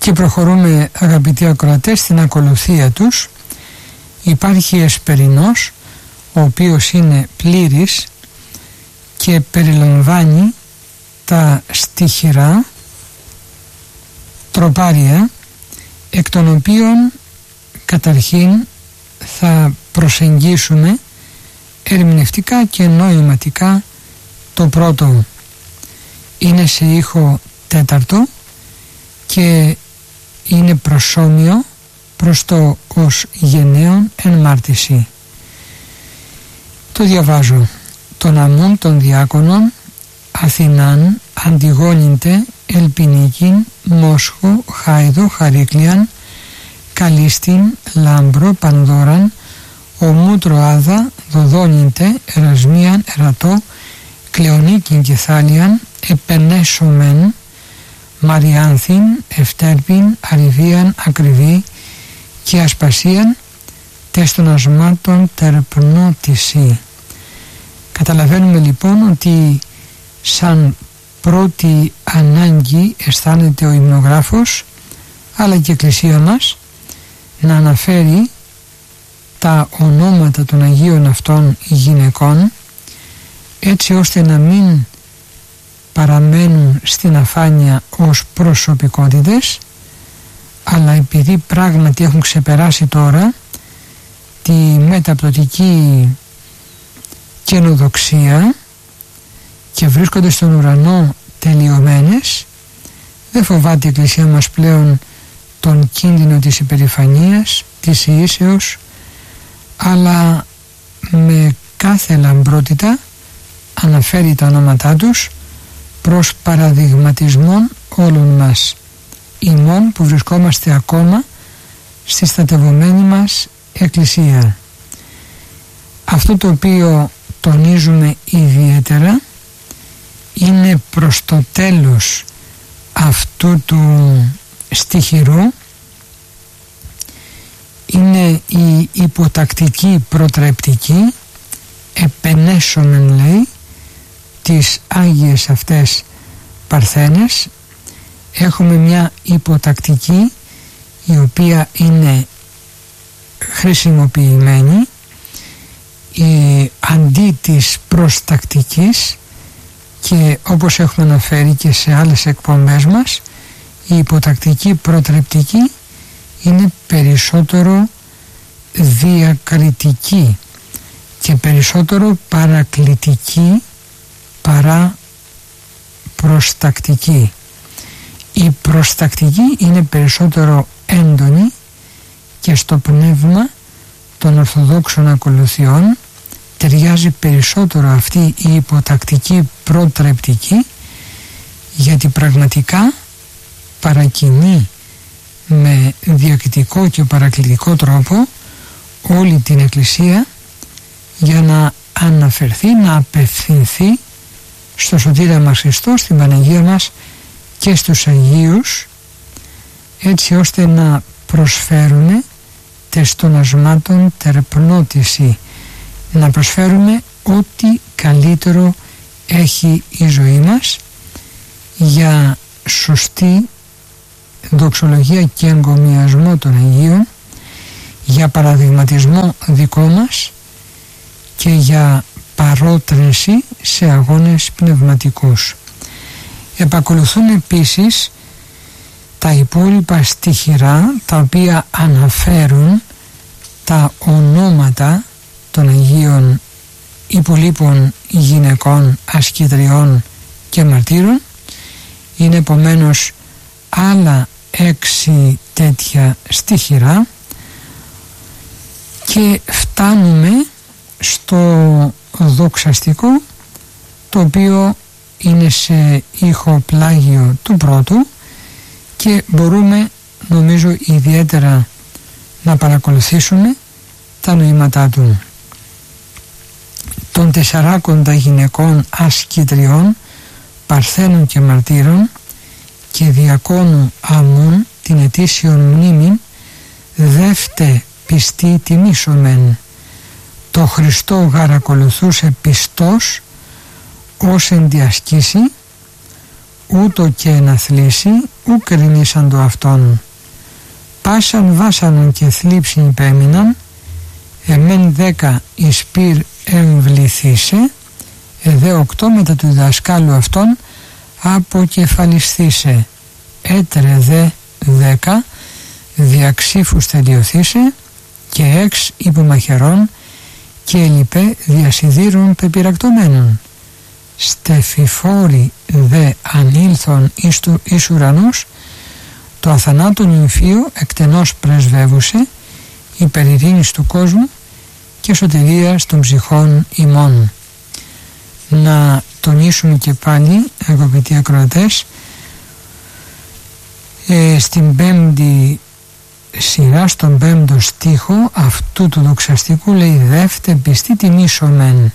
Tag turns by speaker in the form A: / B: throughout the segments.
A: Και προχωρούμε, αγαπητοί ακροατές, στην ακολουθία τους. Υπάρχει Εσπερινός, ο οποίος είναι πλήρης και περιλαμβάνει τα στιχηρά τροπάρια, εκ των οποίων καταρχήν θα προσεγγίσουμε ερμηνευτικά και νοηματικά το πρώτο. Είναι σε ήχο τέταρτο και είναι προσόμοιο προς το ως γενναίον εν μάρτυση. Το διαβάζω. Τον αμούν των διάκονων Αθηνάν Αντιγόνιντε Ελπινίκην Μόσχο Χάιδο Χαρίκλιαν Καλίστην Λάμπρο Πανδώραν Ομού Τροάδα Δοδόνιντε Ερασμίαν Ερατό Κλεονίκην και Θάλιαν Επενέσομεν Μαριάνθην Ευτέρπην Αριβίαν Ακριβή και Ασπασίαν τεστων ασμάτων τερπνότηση. Καταλαβαίνουμε λοιπόν ότι σαν πρώτη ανάγκη αισθάνεται ο υμνογράφος αλλά και η Εκκλησία μας να αναφέρει τα ονόματα των Αγίων αυτών γυναικών, έτσι ώστε να μην παραμένουν στην αφάνεια ως προσωπικότητες, αλλά επειδή πράγματι έχουν ξεπεράσει τώρα τη μεταπτωτική καινοδοξία και βρίσκονται στον ουρανό τελειωμένες, δεν φοβάται η Εκκλησία μας πλέον τον κίνδυνο της υπερηφανίας, της ιήσεως, αλλά με κάθε λαμπρότητα αναφέρει τα ονόματά τους προς παραδειγματισμόν όλων μας, ημών που βρισκόμαστε ακόμα στη στατευωμένη μας Εκκλησία. Αυτό το οποίο τονίζουμε ιδιαίτερα είναι προς το τέλος αυτού του στιχηρού, είναι η υποτακτική προτρεπτική επενέσομεν, λέει, τις Άγιες αυτές παρθένες. Έχουμε μια υποτακτική η οποία είναι χρησιμοποιημένη αντί της προστακτικής, και όπως έχουμε αναφέρει και σε άλλες εκπομπές μας, η υποτακτική προτρεπτική είναι περισσότερο διακριτική και περισσότερο παρακλητική παρά προστακτική. Η προστακτική είναι περισσότερο έντονη και στο πνεύμα των Ορθοδόξων ακολουθιών ταιριάζει περισσότερο αυτή η υποτακτική προτρεπτική, γιατί πραγματικά παρακινεί με διακριτικό και παρακλητικό τρόπο όλη την Εκκλησία για να αναφερθεί, να απευθυνθεί στο Σωτήρα μας Χριστό, στην Παναγία μας και στους Αγίους, έτσι ώστε να προσφέρουμε τεστων ασμάτων τερπνότηση, να προσφέρουμε ό,τι καλύτερο έχει η ζωή μας για σωστή δοξολογία και εγκομιασμό των Αγίων, για παραδειγματισμό δικό μας και για παρότρινση σε αγώνες πνευματικούς. Επακολουθούν επίσης τα υπόλοιπα στιχηρά, τα οποία αναφέρουν τα ονόματα των Αγίων υπολείπων γυναικών, ασκητριών και μαρτύρων. Είναι επομένως άλλα 6 τέτοια στιχηρά και φτάνουμε στο δοξαστικό, το οποίο είναι σε ήχο πλάγιο του πρώτου και μπορούμε, νομίζω, ιδιαίτερα να παρακολουθήσουμε τα νοήματά του. Των 40 γυναικών ασκητριών, παρθένων και μαρτύρων και διακόνου αμούν την ετήσιον μνήμην, δεύτε πιστή τιμήσομεν. Το Χριστό γαρακολουθούσε πιστός ως ενδιασκήσει, ούτω και να θλίσει, ου κρινήσαν το αυτόν. Πάσαν βάσανον και θλίψιν υπέμειναν, εμέν 10 εις πυρ εμβληθήσε, εδέ 8 μετά του δασκάλου αυτόν αποκεφαλισθήσε. Έτρε δε 10 διαξήφους τελειωθήσε, και έξ υπομαχαιρών και λοιπέ διασιδήρων πεπειρακτωμένων. Στεφιφόροι δε ανήλθον εις ουρανούς, το αθανάτων νυμφίο εκτενώς πρεσβεύουσε, υπερ ειρήνης του κόσμου και σωτηρίας των ψυχών ημών. Να τονίσουμε και πάλι, αγαπητοί ακροατές, στην 5η σειρά, στον 5ο στίχο αυτού του δοξαστικού λέει «Δεύτε πιστή τιμήσομεν».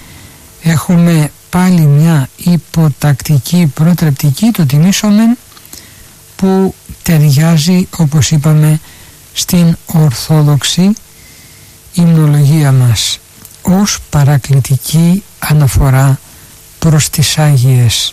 A: Έχουμε πάλι μια υποτακτική προτρεπτική, το τιμήσομεν, που ταιριάζει, όπως είπαμε, στην ορθόδοξη υμνολογία μας ως παρακλητική αναφορά προς τις Άγιες.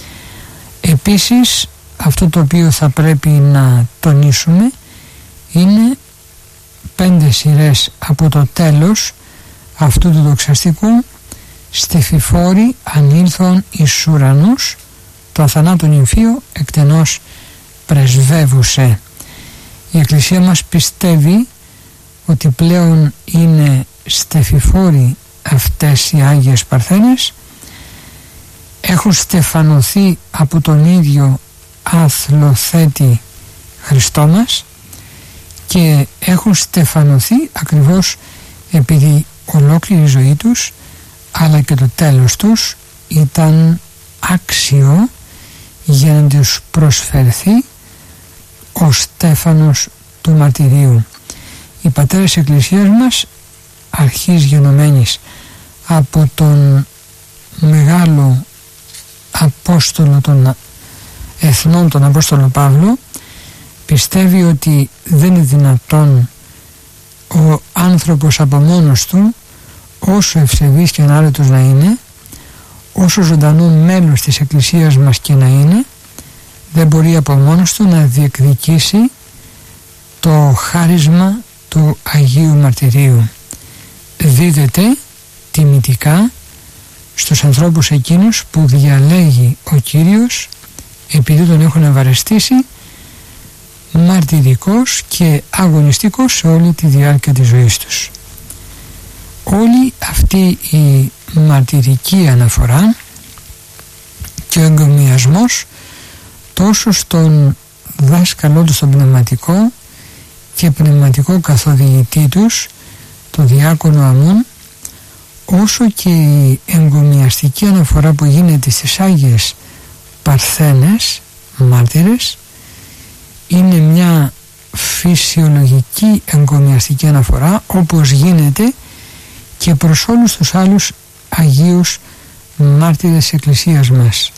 A: Επίσης, αυτό το οποίο θα πρέπει να τονίσουμε είναι 5 σειρές από το τέλος αυτού του δοξαστικού. Στεφιφόροι ανήλθον εις ουρανούς, το αθανάτων νυμφίο εκτενώς πρεσβεύουσε. Η Εκκλησία μας πιστεύει ότι πλέον είναι στεφιφόροι αυτές οι Άγιες Παρθένες, έχουν στεφανωθεί από τον ίδιο αθλοθέτη Χριστό μας και έχουν στεφανωθεί ακριβώς επειδή ολόκληρη η ζωή τους αλλά και το τέλος τους ήταν άξιο για να τους προσφερθεί ο στέφανος του μαρτυρίου. Οι πατέρες της Εκκλησίας μας, αρχής γενομένης από τον μεγάλο Απόστολο των Εθνών, τον Απόστολο Παύλο, πιστεύει ότι δεν είναι δυνατόν ο άνθρωπος από μόνος του, όσο ευσεβής και ανάρετος να είναι, όσο ζωντανό μέλος της Εκκλησίας μας και να είναι, δεν μπορεί από μόνος του να διεκδικήσει το χάρισμα του Αγίου Μαρτυρίου. Δίδεται τιμητικά στους ανθρώπους εκείνους που διαλέγει ο Κύριος επειδή τον έχουν ευαρεστήσει, μαρτυρικός και αγωνιστικός σε όλη τη διάρκεια της ζωής τους. Όλη αυτή η μαρτυρική αναφορά και ο εγκομιασμός τόσο στον δάσκαλό του, στον πνευματικό και πνευματικό καθοδηγητή τους, το διάκονο Αμών, όσο και η εγκομιαστική αναφορά που γίνεται στις Άγιες Παρθένες μάρτυρες, είναι μια φυσιολογική εγκομιαστική αναφορά, όπως γίνεται και προς όλους τους άλλους Αγίους μάρτυρες της Εκκλησίας μας.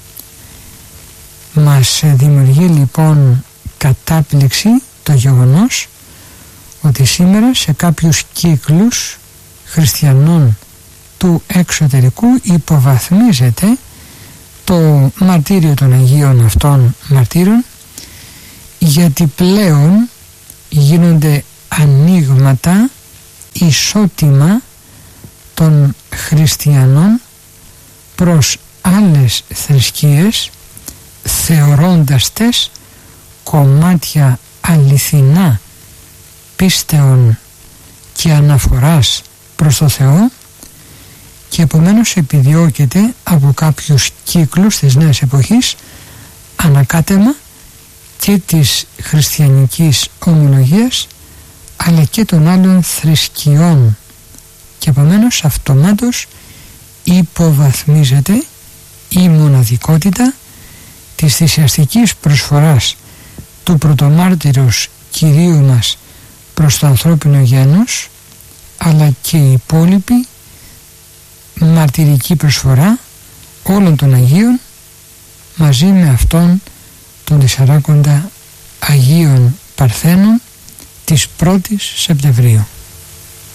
A: Μας δημιουργεί λοιπόν κατάπληξη το γεγονός ότι σήμερα σε κάποιους κύκλους χριστιανών του εξωτερικού υποβαθμίζεται το μαρτύριο των Αγίων αυτών μαρτύρων, γιατί πλέον γίνονται ανοίγματα ισότιμα των χριστιανών προς άλλες θρησκείες, θεωρώντας τες κομμάτια αληθινά πίστεων και αναφοράς προς το Θεό, και επομένως επιδιώκεται από κάποιους κύκλους της νέας εποχής ανακάτεμα και της χριστιανικής ομολογίας αλλά και των άλλων θρησκειών, και επομένως αυτομάτως υποβαθμίζεται η μοναδικότητα της θυσιαστικής προσφοράς του πρωτομάρτυρος Κυρίου μας προς το ανθρώπινο γένος, αλλά και η υπόλοιπη μαρτυρική προσφορά όλων των Αγίων μαζί με αυτόν των 40 Αγίων Παρθένων της 1ης Σεπτεμβρίου.